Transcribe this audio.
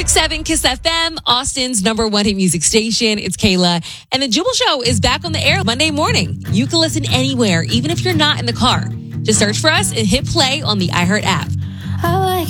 96.7 Kiss FM, Austin's number one hit music station. It's Kayla. And the Jubal Show is back on the air Monday morning. You can listen anywhere, even if you're not in the car. Just search for us and hit play on the iHeart app. I wake